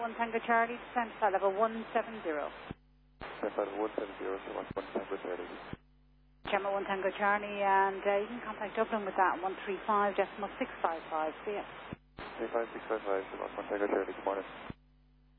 1 Tango Charlie, descent flight level 170. Descent flight level 170, so much 1 Tango Charlie. Gemma 1 Tango Charlie, and you can contact Dublin with that 135.655. See ya. 35655, so much 1 Tango Charlie, good morning.